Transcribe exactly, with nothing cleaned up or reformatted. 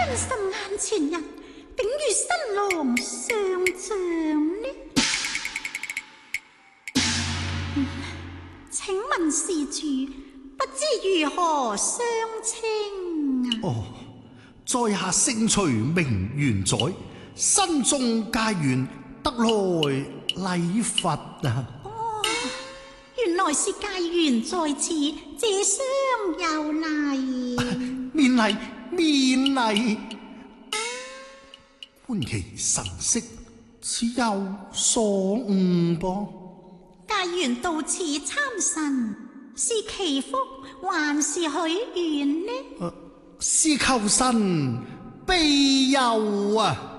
真心眼前人，竟與新郎相像呢？嗯、請問施主，不知如何相稱啊？ 哦，在下姓徐名玄宰，身中佳緣，得來禮佛啊！ 哦，原來是佳緣在此，借相有禮。 免禮免禮，觀其神色，似有所悟噃。 佳緣到此參神，是祈福還是許願呢？ 呃，是求神庇佑啊！